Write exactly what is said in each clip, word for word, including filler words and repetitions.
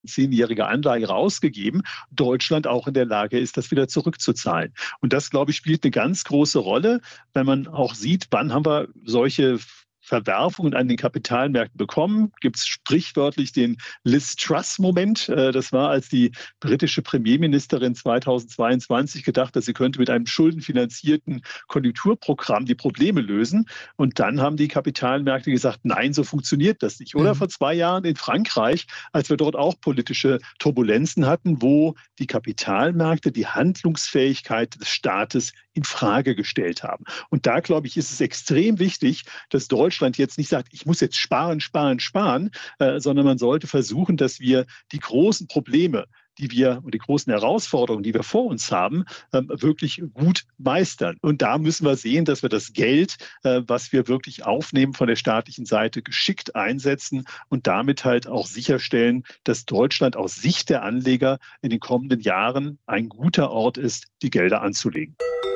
zehnjährige Anleihe rausgegeben, Deutschland auch in der Lage ist, das wieder zurückzuzahlen. Und das, glaube ich, spielt eine ganz große Rolle, wenn man auch sieht, wann haben wir solche Verwerfungen an den Kapitalmärkten bekommen. Gibt es sprichwörtlich den Liz Truss-Moment. Das war, als die britische Premierministerin zweitausendzweiundzwanzig gedacht hat, sie könnte mit einem schuldenfinanzierten Konjunkturprogramm die Probleme lösen. Und dann haben die Kapitalmärkte gesagt, nein, so funktioniert das nicht. Oder mhm. vor zwei Jahren in Frankreich, als wir dort auch politische Turbulenzen hatten, wo die Kapitalmärkte die Handlungsfähigkeit des Staates in Frage gestellt haben. Und da, glaube ich, ist es extrem wichtig, dass Deutschland jetzt nicht sagt, ich muss jetzt sparen, sparen, sparen, äh, sondern man sollte versuchen, dass wir die großen Probleme, die wir und die großen Herausforderungen, die wir vor uns haben, ähm, wirklich gut meistern. Und da müssen wir sehen, dass wir das Geld, äh, was wir wirklich aufnehmen von der staatlichen Seite, geschickt einsetzen und damit halt auch sicherstellen, dass Deutschland aus Sicht der Anleger in den kommenden Jahren ein guter Ort ist, die Gelder anzulegen.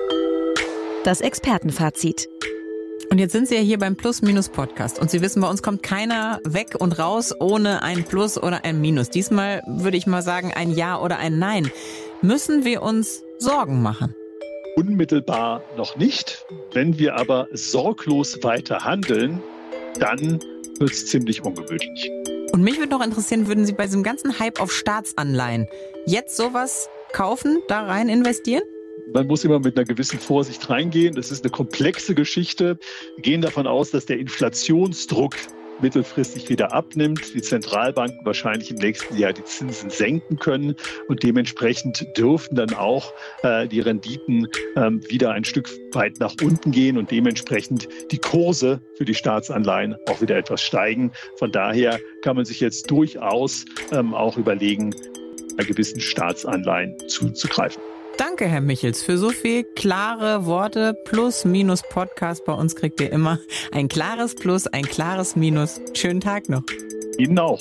Das Expertenfazit. Und jetzt sind Sie ja hier beim Plus-Minus-Podcast. Und Sie wissen, bei uns kommt keiner weg und raus ohne ein Plus oder ein Minus. Diesmal würde ich mal sagen, ein Ja oder ein Nein. Müssen wir uns Sorgen machen? Unmittelbar noch nicht. Wenn wir aber sorglos weiter handeln, dann wird es ziemlich ungewöhnlich. Und mich würde noch interessieren, würden Sie bei diesem ganzen Hype auf Staatsanleihen jetzt sowas kaufen, da rein investieren? Man muss immer mit einer gewissen Vorsicht reingehen. Das ist eine komplexe Geschichte. Wir gehen davon aus, dass der Inflationsdruck mittelfristig wieder abnimmt. Die Zentralbanken wahrscheinlich im nächsten Jahr die Zinsen senken können. Und dementsprechend dürfen dann auch äh, die Renditen ähm, wieder ein Stück weit nach unten gehen und dementsprechend die Kurse für die Staatsanleihen auch wieder etwas steigen. Von daher kann man sich jetzt durchaus ähm, auch überlegen, bei gewissen Staatsanleihen zuzugreifen. Danke, Herr Michels, für so viel klare Worte. Plus, Minus, Podcast. Bei uns kriegt ihr immer ein klares Plus, ein klares Minus. Schönen Tag noch. Ihnen auch.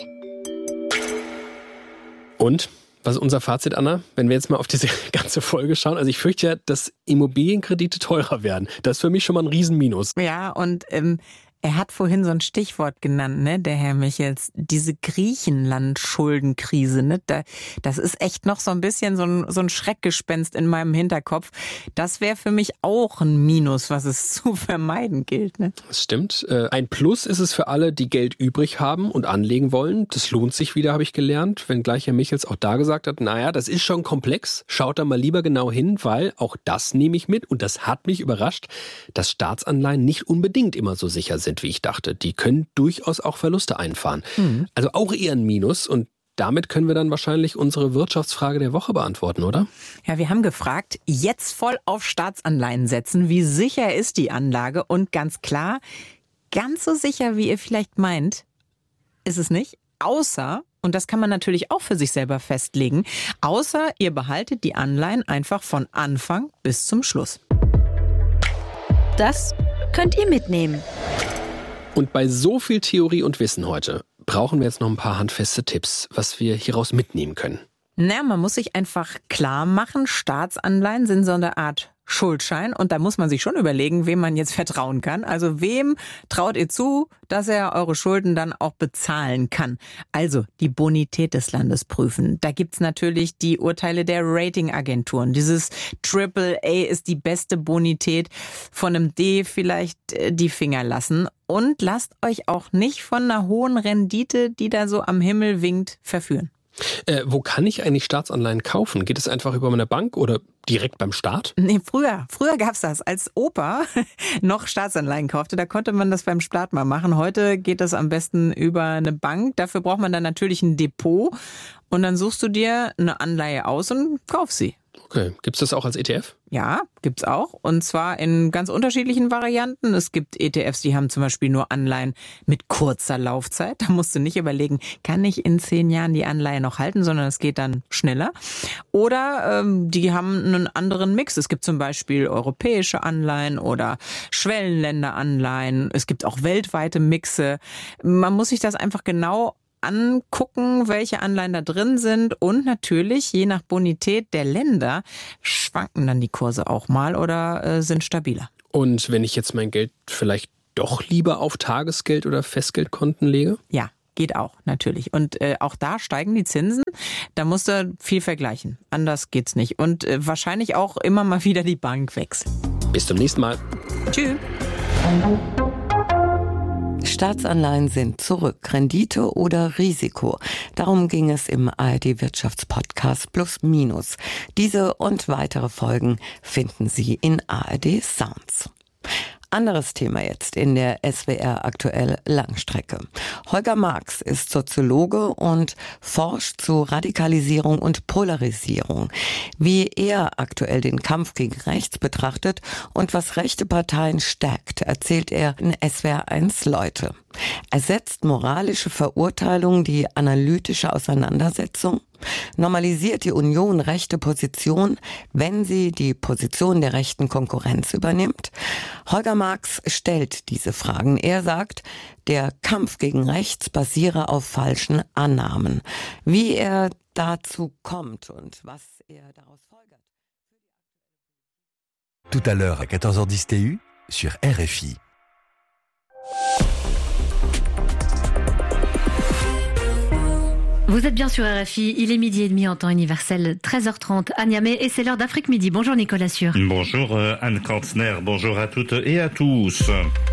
Und? Was ist unser Fazit, Anna? Wenn wir jetzt mal auf diese ganze Folge schauen. Also ich fürchte ja, dass Immobilienkredite teurer werden. Das ist für mich schon mal ein Riesenminus. Ja, und ähm, er hat vorhin so ein Stichwort genannt, ne, der Herr Michels, diese Griechenland-Schuldenkrise, ne, da, das ist echt noch so ein bisschen so ein, so ein Schreckgespenst in meinem Hinterkopf. Das wäre für mich auch ein Minus, was es zu vermeiden gilt, ne? Das stimmt. Ein Plus ist es für alle, die Geld übrig haben und anlegen wollen. Das lohnt sich wieder, habe ich gelernt, wenngleich Herr Michels auch da gesagt hat, naja, das ist schon komplex. Schaut da mal lieber genau hin, weil auch das nehme ich mit und das hat mich überrascht, dass Staatsanleihen nicht unbedingt immer so sicher sind, wie ich dachte. Die können durchaus auch Verluste einfahren. Mhm. Also auch eher ein Minus. Und damit können wir dann wahrscheinlich unsere Wirtschaftsfrage der Woche beantworten, oder? Ja, wir haben gefragt, jetzt voll auf Staatsanleihen setzen. Wie sicher ist die Anlage? Und ganz klar, ganz so sicher, wie ihr vielleicht meint, ist es nicht. Außer, und das kann man natürlich auch für sich selber festlegen, außer ihr behaltet die Anleihen einfach von Anfang bis zum Schluss. Das könnt ihr mitnehmen. Und bei so viel Theorie und Wissen heute brauchen wir jetzt noch ein paar handfeste Tipps, was wir hieraus mitnehmen können. Na, man muss sich einfach klar machen, Staatsanleihen sind so eine Art Schuldschein und da muss man sich schon überlegen, wem man jetzt vertrauen kann. Also wem traut ihr zu, dass er eure Schulden dann auch bezahlen kann? Also die Bonität des Landes prüfen. Da gibt's natürlich die Urteile der Ratingagenturen. Dieses Triple A ist die beste Bonität, von einem D vielleicht die Finger lassen. Und lasst euch auch nicht von einer hohen Rendite, die da so am Himmel winkt, verführen. Äh, wo kann ich eigentlich Staatsanleihen kaufen? Geht es einfach über meine Bank oder direkt beim Staat? Nee, früher. Früher gab's das. Als Opa noch Staatsanleihen kaufte, da konnte man das beim Staat mal machen. Heute geht das am besten über eine Bank. Dafür braucht man dann natürlich ein Depot. Und dann suchst du dir eine Anleihe aus und kaufst sie. Okay. Gibt's das auch als E T F? Ja, gibt's auch. Und zwar in ganz unterschiedlichen Varianten. Es gibt E T Fs, die haben zum Beispiel nur Anleihen mit kurzer Laufzeit. Da musst du nicht überlegen, kann ich in zehn Jahren die Anleihe noch halten, sondern es geht dann schneller. Oder ähm, die haben einen anderen Mix. Es gibt zum Beispiel europäische Anleihen oder Schwellenländeranleihen. Es gibt auch weltweite Mixe. Man muss sich das einfach genau angucken, welche Anleihen da drin sind und natürlich, je nach Bonität der Länder, schwanken dann die Kurse auch mal oder äh, sind stabiler. Und wenn ich jetzt mein Geld vielleicht doch lieber auf Tagesgeld- oder Festgeldkonten lege? Ja. geht auch, natürlich. Und äh, auch da steigen die Zinsen. Da musst du viel vergleichen. Anders geht's nicht. Und äh, wahrscheinlich auch immer mal wieder die Bank wechseln. Bis zum nächsten Mal. Tschüss. Staatsanleihen sind zurück. Rendite oder Risiko? Darum ging es im A R D-Wirtschaftspodcast Plus Minus. Diese und weitere Folgen finden Sie in A R D Sounds. Anderes Thema jetzt in der S W R aktuell Langstrecke. Holger Marx ist Soziologe und forscht zu Radikalisierung und Polarisierung. Wie er aktuell den Kampf gegen rechts betrachtet und was rechte Parteien stärkt, erzählt er in S W R eins Leute. Ersetzt moralische Verurteilung die analytische Auseinandersetzung? Normalisiert die Union rechte Position, wenn sie die Position der rechten Konkurrenz übernimmt? Holger Marx stellt diese Fragen. Er sagt, der Kampf gegen rechts basiere auf falschen Annahmen. Wie er dazu kommt und was er daraus folgert. Tout à l'heure à quatorze heures dix T U sur R F I. Vous êtes bien sur R F I, il est midi et demi en temps universel, treize heures trente à Niamey et c'est l'heure d'Afrique Midi. Bonjour Nicolas Sûr. Bonjour Anne Kantner, bonjour à toutes et à tous.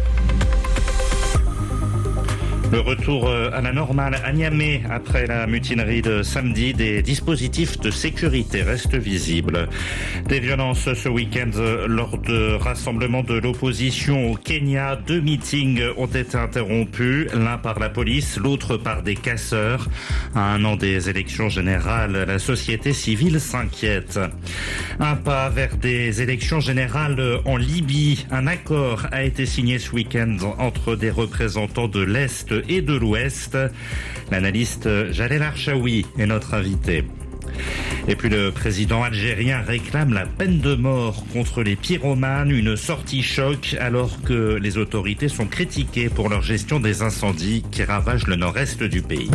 Le retour à la normale à Niamey après la mutinerie de samedi, des dispositifs de sécurité restent visibles. Des violences ce week-end lors de rassemblements de l'opposition au Kenya. Deux meetings ont été interrompus, l'un par la police, l'autre par des casseurs. À un an des élections générales, la société civile s'inquiète. Un pas vers des élections générales en Libye. Un accord a été signé ce week-end entre des représentants de l'Est et de l'Ouest. L'analyste Jalel Archaoui est notre invité. Et puis le président algérien réclame la peine de mort contre les pyromanes, une sortie choc alors que les autorités sont critiquées pour leur gestion des incendies qui ravagent le nord-est du pays.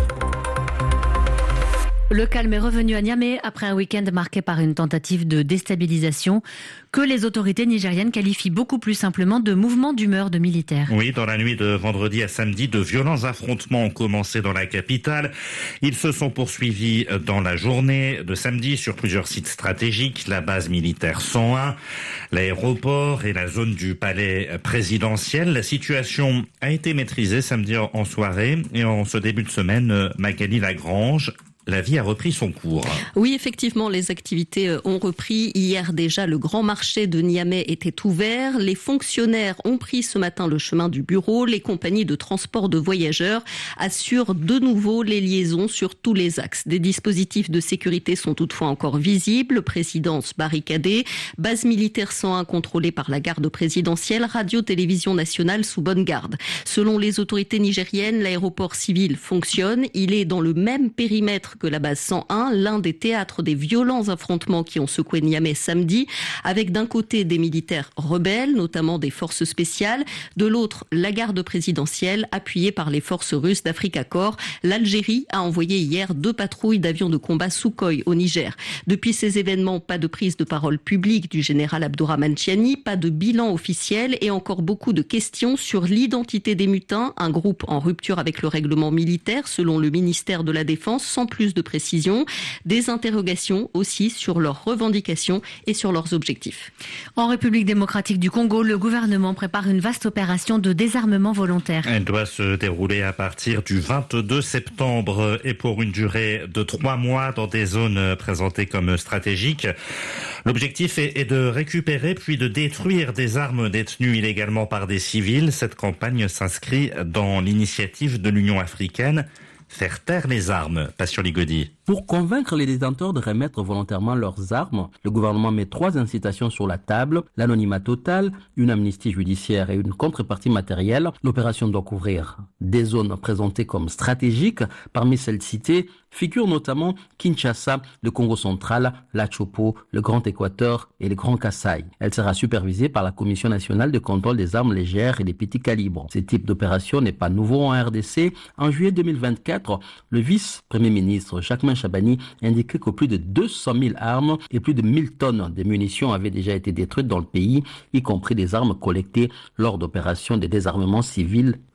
Le calme est revenu à Niamey après un week-end marqué par une tentative de déstabilisation que les autorités nigériennes qualifient beaucoup plus simplement de mouvement d'humeur de militaires. Oui, dans la nuit de vendredi à samedi, de violents affrontements ont commencé dans la capitale. Ils se sont poursuivis dans la journée de samedi sur plusieurs sites stratégiques, la base militaire cent un, l'aéroport et la zone du palais présidentiel. La situation a été maîtrisée samedi en soirée et en ce début de semaine, Magali Lagrange, la vie a repris son cours. Oui, effectivement, les activités ont repris. Hier déjà, le grand marché de Niamey était ouvert. Les fonctionnaires ont pris ce matin le chemin du bureau. Les compagnies de transport de voyageurs assurent de nouveau les liaisons sur tous les axes. Des dispositifs de sécurité sont toutefois encore visibles. Présidence barricadée, base militaire cent un contrôlée par la garde présidentielle, radio-télévision nationale sous bonne garde. Selon les autorités nigériennes, l'aéroport civil fonctionne. Il est dans le même périmètre que la base cent un, l'un des théâtres des violents affrontements qui ont secoué Niamey samedi, avec d'un côté des militaires rebelles, notamment des forces spéciales, de l'autre la garde présidentielle, appuyée par les forces russes d'Africa Corps. L'Algérie a envoyé hier deux patrouilles d'avions de combat Sukhoi au Niger. Depuis ces événements, pas de prise de parole publique du général Abdourahmane Tiani, pas de bilan officiel et encore beaucoup de questions sur l'identité des mutins, un groupe en rupture avec le règlement militaire selon le ministère de la Défense, sans plus de précision, des interrogations aussi sur leurs revendications et sur leurs objectifs. En République démocratique du Congo, le gouvernement prépare une vaste opération de désarmement volontaire. Elle doit se dérouler à partir du vingt-deux septembre et pour une durée de trois mois dans des zones présentées comme stratégiques. L'objectif est de récupérer puis de détruire des armes détenues illégalement par des civils. Cette campagne s'inscrit dans l'initiative de l'Union africaine Faire taire les armes. Passion Ligodi. Pour convaincre les détenteurs de remettre volontairement leurs armes, le gouvernement met trois incitations sur la table, l'anonymat total, une amnistie judiciaire et une contrepartie matérielle. L'opération doit couvrir des zones présentées comme stratégiques. Parmi celles citées figurent notamment Kinshasa, le Congo central, la Chopo, le Grand Équateur et le Grand Kasaï. Elle sera supervisée par la Commission nationale de contrôle des armes légères et des petits calibres. Ce type d'opération n'est pas nouveau en R D C. En juillet deux mille vingt-quatre, le vice-premier ministre Jacquemain Chabani indiquait que plus de deux cent mille armes et plus de mille tonnes de munitions avaient déjà été détruites dans le pays, y compris des armes collectées lors d'opérations de désarmement civil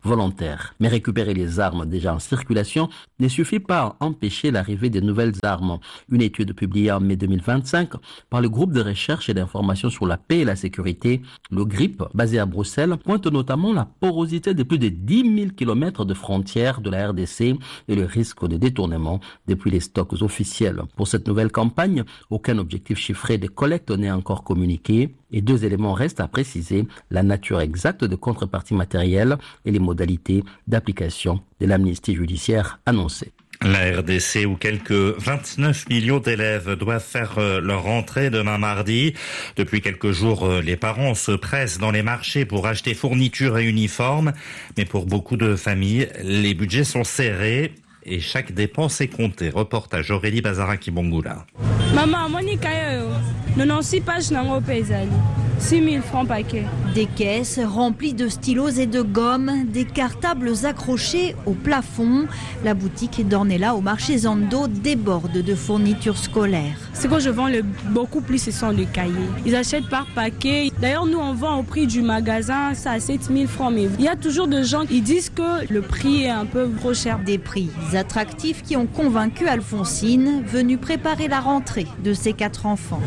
volontaires. Mais récupérer les armes déjà en circulation ne suffit pas à empêcher l'arrivée des nouvelles armes. Une étude publiée en mai deux mille vingt-cinq par le groupe de recherche et d'information sur la paix et la sécurité, le GRIP, basé à Bruxelles, pointe notamment la porosité de plus de dix mille kilomètres de frontières de la R D C et le risque de détournement depuis les stocks officiels. Pour cette nouvelle campagne, aucun objectif chiffré de collecte n'est encore communiqué et deux éléments restent à préciser, la nature exacte de contrepartie matérielle et les modalités d'application de l'amnistie judiciaire annoncée. La R D C où quelques vingt-neuf millions d'élèves doivent faire leur rentrée demain mardi. Depuis quelques jours, les parents se pressent dans les marchés pour acheter fournitures et uniformes. Mais pour beaucoup de familles, les budgets sont serrés et chaque dépense est comptée. Reportage Aurélie Bazaraki-Bongula. Maman, Monica, quatre-vingt-six pages nango paysanne. six mille francs paquet. Des caisses remplies de stylos et de gommes, des cartables accrochés au plafond. La boutique d'Ornella au marché Zando déborde de fournitures scolaires. Ce que je vends le beaucoup plus, ce sont les cahiers. Ils achètent par paquet. D'ailleurs, nous, on vend au prix du magasin, ça à sept mille francs. Mais il y a toujours des gens qui disent que le prix est un peu trop cher. Des prix attractifs qui ont convaincu Alphonsine, venue préparer la rentrée de ses quatre enfants.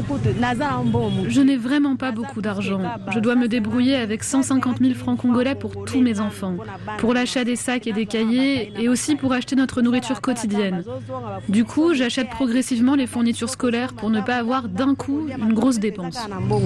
Je n'ai vraiment pas beaucoup d'argent. Je dois me débrouiller avec cent cinquante mille francs congolais pour tous mes enfants, pour l'achat des sacs et des cahiers et aussi pour acheter notre nourriture quotidienne. Du coup, j'achète progressivement les fournitures scolaires pour ne pas avoir d'un coup une grosse dépense.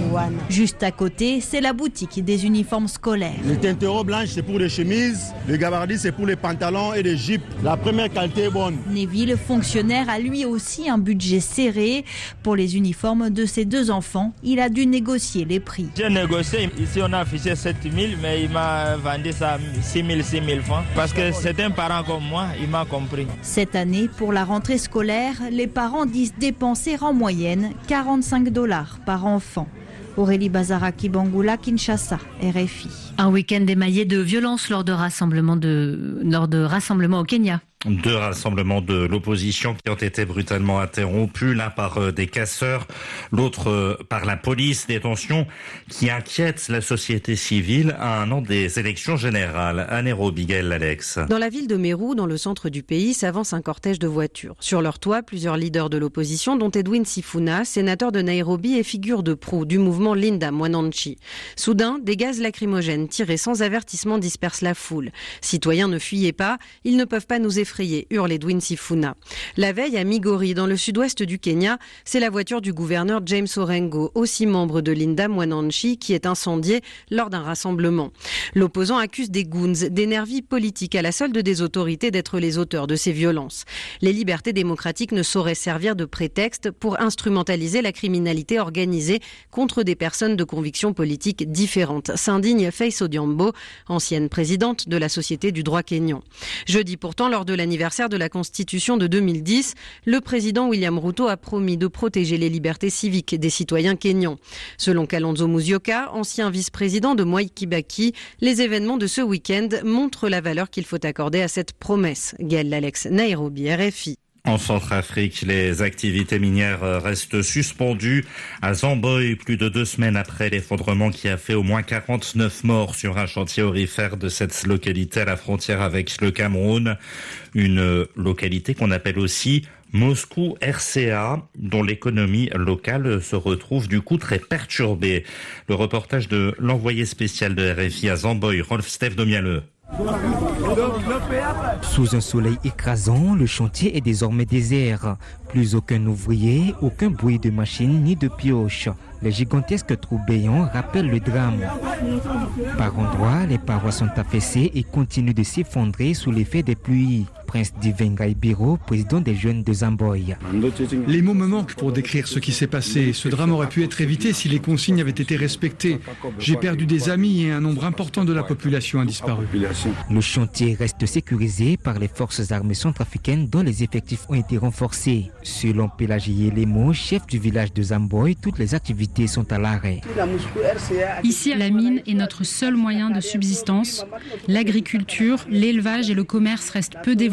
Juste à côté, c'est la boutique des uniformes scolaires. Les teintereaux blanches, c'est pour les chemises, le gabardis, c'est pour les pantalons et les jupes. La première qualité est bonne. Neville, fonctionnaire, a lui aussi un budget serré. Pour les uniformes de ses deux enfants, il a dû négocier les prix. J'ai négocié, ici on a affiché sept mille, mais il m'a vendu ça six mille, six mille francs. Parce que c'est un parent comme moi, il m'a compris. Cette année, pour la rentrée scolaire, les parents disent dépenser en moyenne quarante-cinq dollars par enfant. Aurélie Bazaraki-Bongula, Kinshasa, R F I. Un week-end émaillé de violences lors de rassemblements, de, lors de rassemblements au Kenya. Deux rassemblements de l'opposition qui ont été brutalement interrompus, l'un par des casseurs, l'autre par la police. Des tensions qui inquiètent la société civile à un an des élections générales. À Nairobi, Gaël Alex. Dans la ville de Meru, dans le centre du pays, s'avance un cortège de voitures. Sur leur toit, plusieurs leaders de l'opposition, dont Edwin Sifuna, sénateur de Nairobi et figure de proue du mouvement Linda Mwananchi. Soudain, des gaz lacrymogènes tirés sans avertissement dispersent la foule. Citoyens, ne fuyez pas, ils ne peuvent pas nous effrayer, hurle Edwin Sifuna. La veille, à Migori, dans le sud-ouest du Kenya, c'est la voiture du gouverneur James Orengo, aussi membre de Linda Mwananchi, qui est incendiée lors d'un rassemblement. L'opposant accuse des goons, des nervis politiques à la solde des autorités d'être les auteurs de ces violences. Les libertés démocratiques ne sauraient servir de prétexte pour instrumentaliser la criminalité organisée contre des personnes de convictions politiques différentes, s'indigne Faith Odhiambo, ancienne présidente de la Société du droit kényan. Jeudi pourtant, lors de l'anniversaire de la Constitution de deux mille dix, le président William Ruto a promis de protéger les libertés civiques des citoyens kényans. Selon Kalonzo Musyoka, ancien vice-président de Mwai Kibaki, les événements de ce week-end montrent la valeur qu'il faut accorder à cette promesse. Gaël Alex, Nairobi, R F I. En Centrafrique, les activités minières restent suspendues. À Zamboy, plus de deux semaines après l'effondrement qui a fait au moins quarante-neuf morts sur un chantier aurifère de cette localité à la frontière avec le Cameroun. Une localité qu'on appelle aussi Moscou R C A, dont l'économie locale se retrouve du coup très perturbée. Le reportage de l'envoyé spécial de R F I à Zamboy, Rolf Steph Domialeux. Sous un soleil écrasant, le chantier est désormais désert. Plus aucun ouvrier, aucun bruit de machine ni de pioche. Les gigantesques trous béants rappellent le drame. Par endroits, les parois sont affaissées et continuent de s'effondrer sous l'effet des pluies. Prince Divenga Ibiro, président des jeunes de Zamboy. Les mots me manquent pour décrire ce qui s'est passé. Ce drame aurait pu être évité si les consignes avaient été respectées. J'ai perdu des amis et un nombre important de la population a disparu. Le chantier reste sécurisé par les forces armées centrafricaines dont les effectifs ont été renforcés. Selon Pélagie Lemo, chef du village de Zamboy, toutes les activités sont à l'arrêt. Ici, la mine est notre seul moyen de subsistance. L'agriculture, l'élevage et le commerce restent peu développés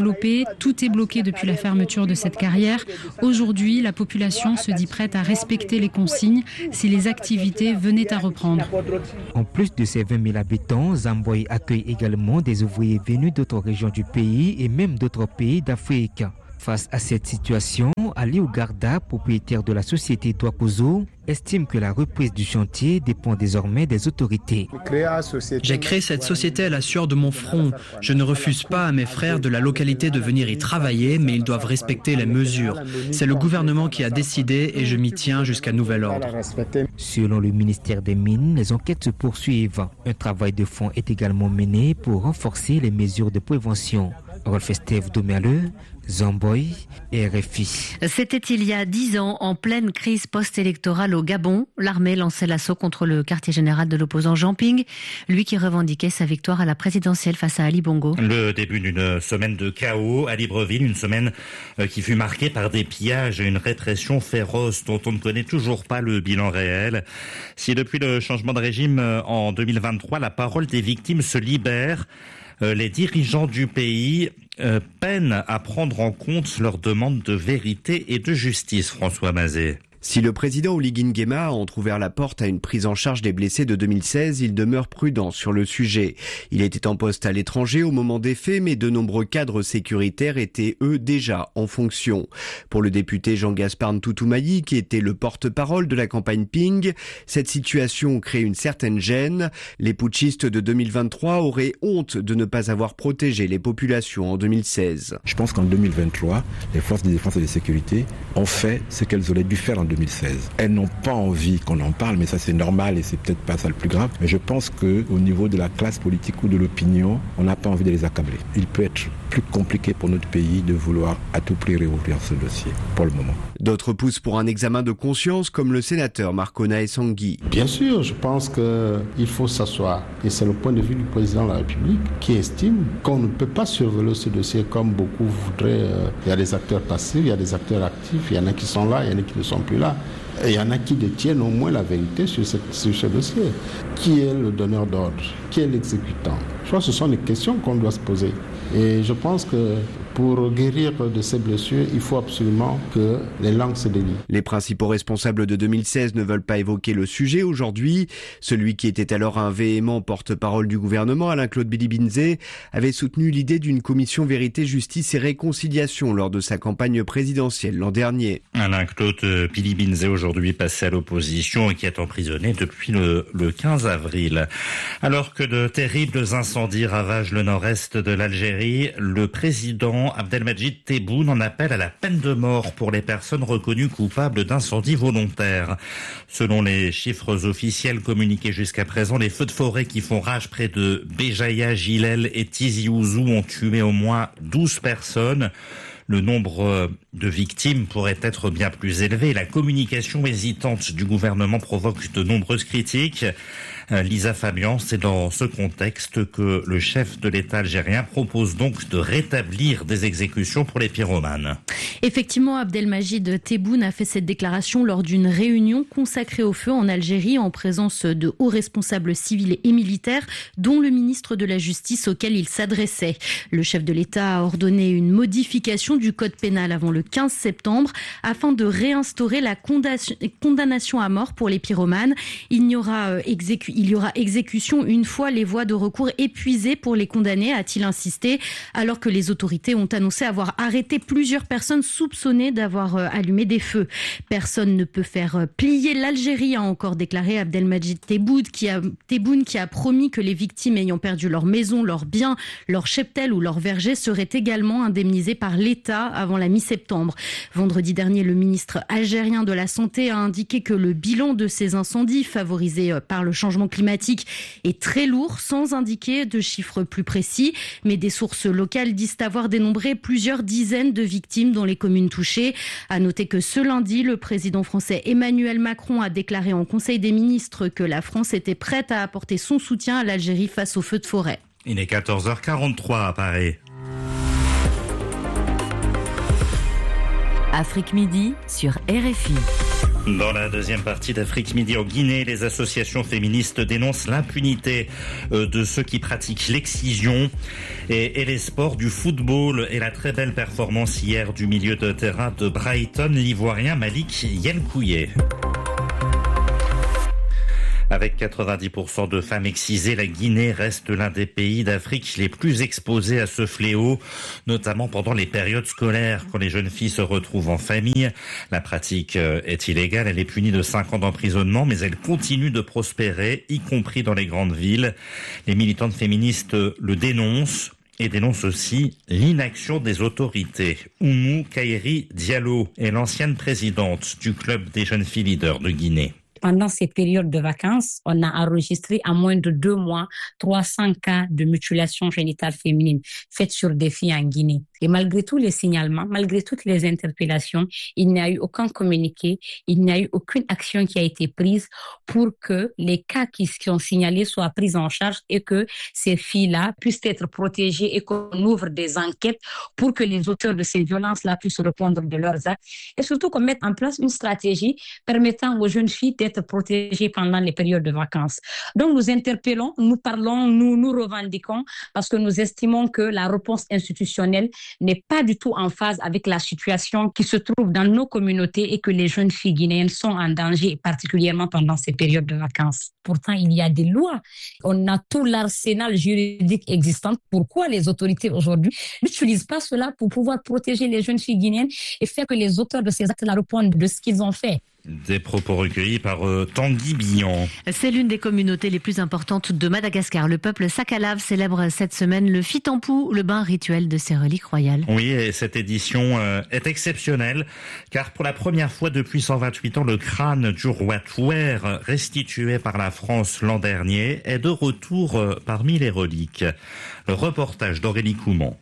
développée, tout est bloqué depuis la fermeture de cette carrière. Aujourd'hui, la population se dit prête à respecter les consignes si les activités venaient à reprendre. En plus de ses vingt mille habitants, Zamboy accueille également des ouvriers venus d'autres régions du pays et même d'autres pays d'Afrique. Face à cette situation, Ali Ougarda, propriétaire de la société Douakozo, estime que la reprise du chantier dépend désormais des autorités. J'ai créé cette société à la sueur de mon front. Je ne refuse pas à mes frères de la localité de venir y travailler, mais ils doivent respecter les mesures. C'est le gouvernement qui a décidé et je m'y tiens jusqu'à nouvel ordre. Selon le ministère des Mines, les enquêtes se poursuivent. Un travail de fond est également mené pour renforcer les mesures de prévention. Rolf Estève Domerleux, Zamboy et R F I. C'était il y a dix ans, en pleine crise post-électorale au Gabon. L'armée lançait l'assaut contre le quartier général de l'opposant Jean Ping, lui qui revendiquait sa victoire à la présidentielle face à Ali Bongo. Le début d'une semaine de chaos à Libreville, une semaine qui fut marquée par des pillages et une répression féroce dont on ne connaît toujours pas le bilan réel. Si depuis le changement de régime en deux mille vingt-trois, la parole des victimes se libère, les dirigeants du pays euh, peinent à prendre en compte leurs demandes de vérité et de justice. François Mazet. Si le président Oligui Nguema a entrouvert la porte à une prise en charge des blessés de deux mille seize, il demeure prudent sur le sujet. Il était en poste à l'étranger au moment des faits, mais de nombreux cadres sécuritaires étaient, eux, déjà en fonction. Pour le député Jean-Gaspard Ntoutou-Mailly, qui était le porte-parole de la campagne Ping, cette situation crée une certaine gêne. Les putschistes de deux mille vingt-trois auraient honte de ne pas avoir protégé les populations en deux mille seize. Je pense qu'en deux mille vingt-trois, les forces de défense et de sécurité ont fait ce qu'elles auraient dû faire en deux mille seize. Elles n'ont pas envie qu'on en parle, mais ça c'est normal et c'est peut-être pas ça le plus grave. Mais je pense qu'au niveau de la classe politique ou de l'opinion, on n'a pas envie de les accabler. Il peut être plus compliqué pour notre pays de vouloir à tout prix réouvrir ce dossier pour le moment. D'autres poussent pour un examen de conscience, comme le sénateur Marcona Essangui. Bien sûr, je pense qu'il faut s'asseoir. Et c'est le point de vue du président de la République qui estime qu'on ne peut pas surveiller ce dossier comme beaucoup voudraient. Il y a des acteurs passifs, il y a des acteurs actifs, il y en a qui sont là, il y en a qui ne sont plus là. Et il y en a qui détiennent au moins la vérité sur, cette, sur ce dossier. Qui est le donneur d'ordre? Qui est l'exécutant? Je crois que ce sont les questions qu'on doit se poser. Et je pense que pour guérir de ces blessures, il faut absolument que les langues se délient. Les principaux responsables de deux mille seize ne veulent pas évoquer le sujet aujourd'hui. Celui qui était alors un véhément porte-parole du gouvernement, Alain-Claude Bilibinze, avait soutenu l'idée d'une commission vérité, justice et réconciliation lors de sa campagne présidentielle l'an dernier. Alain-Claude Bilibinze, aujourd'hui passé à l'opposition et qui est emprisonné depuis le, le quinze avril. Alors que de terribles incendies ravagent le nord-est de l'Algérie, le président Abdelmadjid Tebboune en appelle à la peine de mort pour les personnes reconnues coupables d'incendies volontaires. Selon les chiffres officiels communiqués jusqu'à présent, les feux de forêt qui font rage près de Béjaïa, Gilel et Tizi Ouzou ont tué au moins douze personnes. Le nombre de victimes pourrait être bien plus élevé. La communication hésitante du gouvernement provoque de nombreuses critiques. Lisa Fabian, c'est dans ce contexte que le chef de l'État algérien propose donc de rétablir des exécutions pour les pyromanes. Effectivement, Abdelmadjid Tebboune a fait cette déclaration lors d'une réunion consacrée au feu en Algérie en présence de hauts responsables civils et militaires, dont le ministre de la Justice auquel il s'adressait. Le chef de l'État a ordonné une modification du code pénal avant le quinze septembre afin de réinstaurer la condamnation à mort pour les pyromanes. Il n'y aura exécution Il y aura exécution une fois les voies de recours épuisées pour les condamnés, a-t-il insisté, alors que les autorités ont annoncé avoir arrêté plusieurs personnes soupçonnées d'avoir allumé des feux. Personne ne peut faire plier l'Algérie, a encore déclaré Abdelmadjid Tebboune, qui a, Tebboune, qui a promis que les victimes ayant perdu leur maison, leurs biens, leur cheptel ou leur verger seraient également indemnisées par l'État avant la mi-septembre. Vendredi dernier, le ministre algérien de la Santé a indiqué que le bilan de ces incendies, favorisés par le changement climatique, est très lourd, sans indiquer de chiffres plus précis. Mais des sources locales disent avoir dénombré plusieurs dizaines de victimes dans les communes touchées. À noter que ce lundi, le président français Emmanuel Macron a déclaré en Conseil des ministres que la France était prête à apporter son soutien à l'Algérie face aux feux de forêt. Il est quatorze heures quarante-trois à Paris. Afrique Midi sur R F I. Dans la deuxième partie d'Afrique Midi en Guinée, les associations féministes dénoncent l'impunité de ceux qui pratiquent l'excision et, et les sports du football et la très belle performance hier du milieu de terrain de Brighton, l'Ivoirien Malik Yenkouye. Avec quatre-vingt-dix pour cent de femmes excisées, la Guinée reste l'un des pays d'Afrique les plus exposés à ce fléau, notamment pendant les périodes scolaires, quand les jeunes filles se retrouvent en famille. La pratique est illégale, elle est punie de cinq ans d'emprisonnement, mais elle continue de prospérer, y compris dans les grandes villes. Les militantes féministes le dénoncent et dénoncent aussi l'inaction des autorités. Oumou Kairi Diallo est l'ancienne présidente du club des jeunes filles leaders de Guinée. Pendant ces périodes de vacances, on a enregistré en moins de deux mois trois cents cas de mutilation génitale féminine faites sur des filles en Guinée. Et malgré tous les signalements, malgré toutes les interpellations, il n'y a eu aucun communiqué, il n'y a eu aucune action qui a été prise pour que les cas qui sont signalés soient pris en charge et que ces filles-là puissent être protégées et qu'on ouvre des enquêtes pour que les auteurs de ces violences-là puissent répondre de leurs actes et surtout qu'on mette en place une stratégie permettant aux jeunes filles d'être protégées pendant les périodes de vacances. Donc nous interpellons, nous parlons, nous nous revendiquons parce que nous estimons que la réponse institutionnelle n'est pas du tout en phase avec la situation qui se trouve dans nos communautés et que les jeunes filles guinéennes sont en danger, particulièrement pendant ces périodes de vacances. Pourtant, il y a des lois. On a tout l'arsenal juridique existant. Pourquoi les autorités aujourd'hui n'utilisent pas cela pour pouvoir protéger les jeunes filles guinéennes et faire que les auteurs de ces actes-là répondent de ce qu'ils ont fait? Des propos recueillis par euh, Tanguy Billon. C'est l'une des communautés les plus importantes de Madagascar. Le peuple Sakalav célèbre cette semaine le Fitampou, le bain rituel de ses reliques royales. Oui, et cette édition euh, est exceptionnelle, car pour la première fois depuis cent vingt-huit ans, le crâne du roi Touer, restitué par la France l'an dernier, est de retour euh, parmi les reliques. Le reportage d'Aurélie Couman.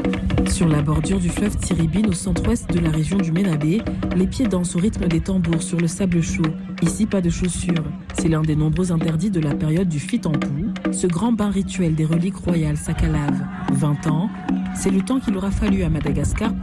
Sur la bordure du fleuve Tiribine au centre-ouest de la région du Ménabé, les pieds dansent au rythme des tambours sur le sable chaud. Ici, pas de chaussures. C'est l'un des nombreux interdits de la période du Fitampou, ce grand bain rituel des reliques royales Sakalav. vingt ans, c'est le temps qu'il aura fallu à Madagascar